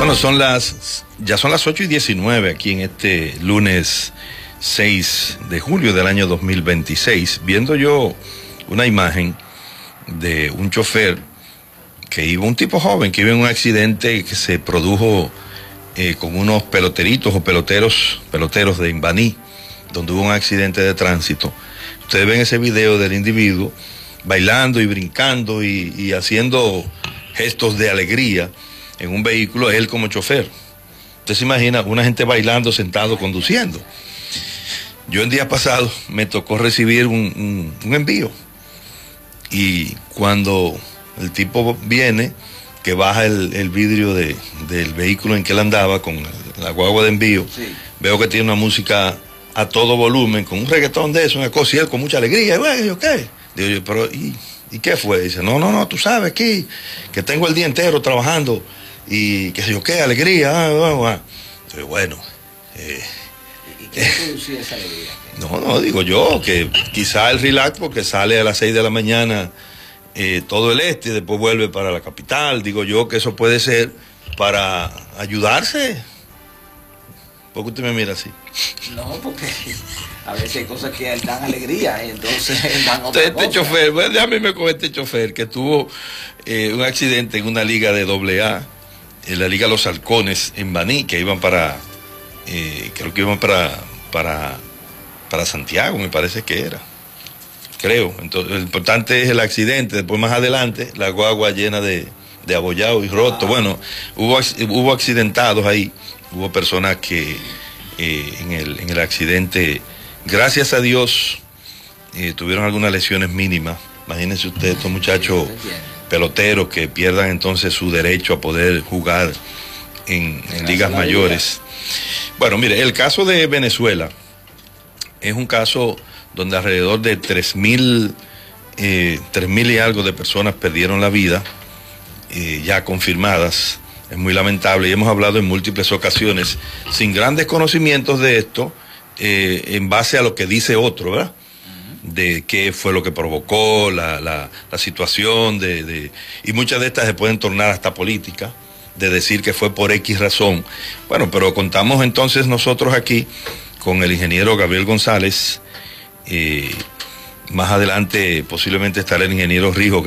Bueno, ya son las 8:19 aquí en este lunes 6 de julio del año 2026, viendo yo una imagen de un chofer un tipo joven que iba en un accidente que se produjo con unos peloteritos o peloteros de Imbaní, donde hubo un accidente de tránsito. Ustedes ven ese video del individuo bailando y brincando y haciendo gestos de alegría en un vehículo, él como chofer. Usted se imagina una gente bailando sentado conduciendo. Yo el día pasado me tocó recibir un envío, y cuando el tipo viene, que baja el vidrio del vehículo en que él andaba con la guagua de envío, sí, veo que tiene una música a todo volumen, con un reggaetón de eso, una cosa, y él con mucha alegría. Y yo, ¿qué? Digo yo, pero ¿y qué fue? Dice, no, tú sabes aquí, que tengo el día entero trabajando, y qué sé yo, qué alegría. Entonces, bueno. ¿Y qué producía esa alegría? No, digo yo, que quizá el relax, porque sale a las 6 de la mañana todo el este, y después vuelve para la capital. Digo yo que eso puede ser para ayudarse. ¿Por qué usted me mira así? No, porque a veces hay cosas que dan alegría, y entonces dan otra cosa. Chofer, bueno, déjame con este chofer que tuvo un accidente en una liga de AA, en la Liga Los Halcones en Baní, que iban creo que iban para Santiago, me parece que era. Creo. Entonces, lo importante es el accidente. Después, más adelante, la guagua llena de abollado y roto. Bueno, hubo accidentados ahí. Hubo personas que en el accidente, gracias a Dios, tuvieron algunas lesiones mínimas. Imagínense ustedes, estos muchachos peloteros que pierdan entonces su derecho a poder jugar en ligas mayores. Bueno, mire, el caso de Venezuela es un caso donde alrededor de 3.000 y algo de personas perdieron la vida, ya confirmadas. Es muy lamentable, y hemos hablado en múltiples ocasiones, sin grandes conocimientos de esto, en base a lo que dice otro, ¿verdad? De qué fue lo que provocó la situación, y muchas de estas se pueden tornar hasta políticas, de decir que fue por X razón. Bueno, pero contamos entonces nosotros aquí con el ingeniero Gabriel González. Más adelante posiblemente estará el ingeniero Rijo,